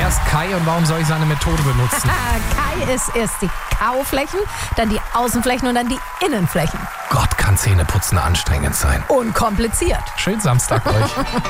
Wer ist Kai und warum soll ich seine Methode benutzen? Kai ist erst die Kauflächen, dann die Außenflächen und dann die Innenflächen. Gott, kann Zähneputzen anstrengend sein. Unkompliziert. Schönen Samstag euch.